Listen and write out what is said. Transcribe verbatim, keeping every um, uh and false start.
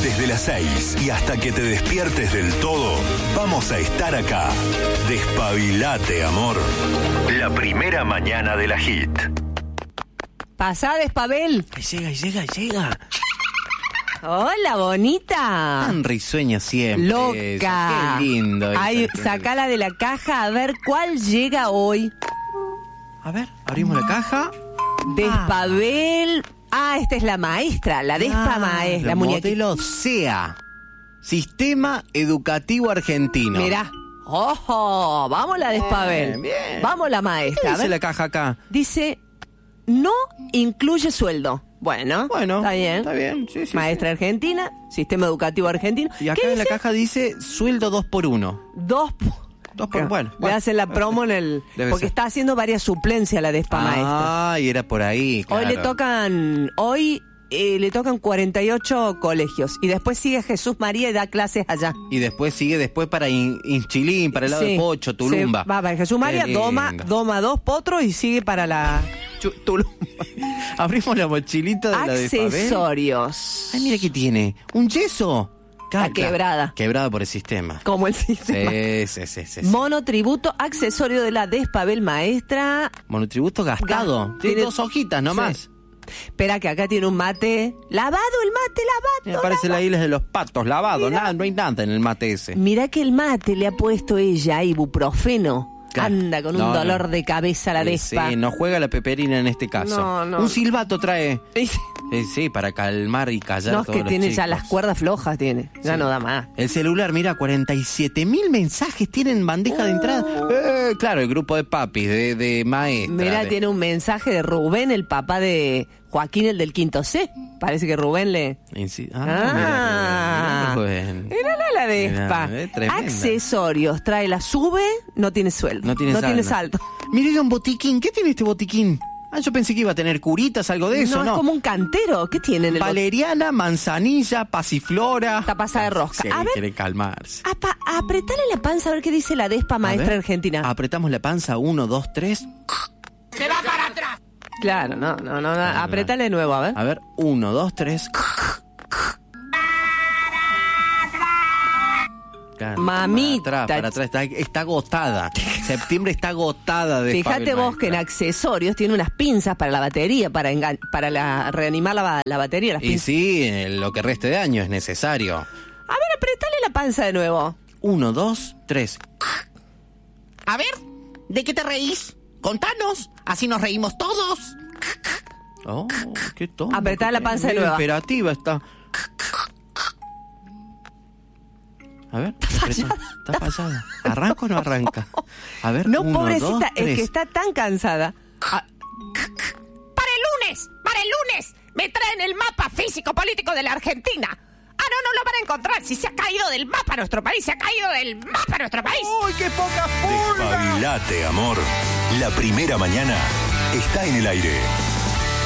Desde las seis y hasta que te despiertes del todo, vamos a estar acá. Despabilate, amor. La primera mañana de la Hit. Pasá, Despabel. Ahí llega, ahí llega, ahí llega. Hola, bonita. Tan risueña siempre. Loca. Esa. Qué lindo. Ay, esa, sacala de la caja a ver cuál llega hoy. A ver, abrimos la caja. Despabel. Ah, esta es la maestra, la Despa Ah, maestra, la el muñequita. modelo S E A. Sistema Educativo Argentino. Mirá. ¡Ojo! Vamos la Despabel. Bien, bien. Vamos la ¿Qué maestra. A dice ver. la caja acá? Dice, no incluye sueldo. Bueno, Bueno, está bien. está bien, sí, sí, Maestra argentina, sistema educativo argentino. Y acá ¿Qué en la dice? caja dice sueldo dos por uno. Dos. Dos por bueno. Le hacen la promo en el... Debe porque ser. está haciendo varias suplencias la Despa maestra. Ah, y era por ahí, claro. Hoy le tocan... Hoy eh, le tocan cuarenta y ocho colegios. Y después sigue Jesús María y da clases allá. Y después sigue después para In- Inchilín, para el lado Sí, de Pocho, Tulumba. sí, va para Jesús María, Qué doma, lindo. doma dos potros y sigue para la... Chu- Tulumba. Abrimos la mochilita de la de Fabel. Accesorios. Ay, mira qué tiene. Un yeso. Está quebrada. Quebrada por el sistema. Como el sistema. Sí, sí, sí, sí, sí. Monotributo, accesorio de la Despabel maestra. Monotributo gastado. Ga- Tiene tiene- dos hojitas nomás. Sí. Espera que acá tiene un mate. Lavado el mate, Me lavado. parece la isla de los patos, lavado. Mira. Nada, no hay nada en el mate ese. Mirá que el mate le ha puesto ella ibuprofeno. Claro. Anda con un No, dolor no. de cabeza la Sí, Despa. Sí, no juega la peperina en este caso. No, no. Un silbato trae. Sí. Sí, sí, para calmar y callar No, a es todos que los tiene chicos. ya las cuerdas flojas, tiene. Ya Sí. no da más. El celular, mira, cuarenta y siete mil mensajes tienen bandeja de entrada. Eh, claro, el grupo de papis, de, de maestra. Mirá, de- tiene un mensaje de Rubén, el papá de Joaquín, el del quinto C. Parece que Rubén le... Inci- Ah, Ah. mira, Rubén. Mírala la Despa. Mirá, eh, tremenda. Accesorios. Trae la sube, no tiene sueldo. No tiene no saldo. tiene saldo. Mira, un botiquín. ¿Qué tiene este botiquín? Ah, yo pensé que iba a tener curitas, algo de eso, no, ¿no? es como un cantero. ¿Qué tiene en el Valeriana, manzanilla, pasiflora. Está pasada de rosca. Sí, A ver. quiere calmarse. Apa, apretale la panza a ver qué dice la Despa A maestra ver, argentina. Apretamos la panza, uno, dos, tres. Claro, no, no, no, no. Apretale de nuevo, a ver. A ver, uno, dos, tres. Claro, Mamita. Para atrás, para atrás. Está, está agotada. Septiembre está agotada de Fíjate Fabel vos que en Maestra. accesorios tiene unas pinzas para la batería, para engan- para la, reanimar la, ba- la batería. Las Y pinzas. sí, en lo que reste de año es necesario. A ver, apretale la panza de nuevo. Uno, dos, tres. A ver, ¿de qué te reís? Contanos, así nos reímos todos. Oh, qué tonto. Apretá la panza de Medio nuevo. imperativa está. A ver, apretá. Está fallada. ¿Arranca o no arranca? A ver, No, uno, pobrecita, dos, es tres. que está tan cansada. Para el lunes, para el lunes, me traen el mapa físico-político de la Argentina. Ah, no, no lo van a encontrar. Si se ha caído del mapa nuestro país, se ha caído del mapa nuestro país. ¡Uy, qué poca pulga! Despabilate, amor. La primera mañana está en el aire.